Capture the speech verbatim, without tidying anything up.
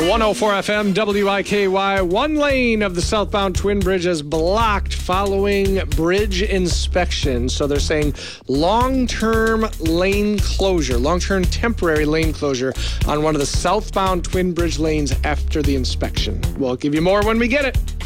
one oh four F M, W I K Y. One lane of the southbound Twin Bridge is blocked following bridge inspection. So they're saying long-term lane closure, long-term temporary lane closure on one of the southbound Twin Bridge lanes after the inspection. We'll give you more when we get it.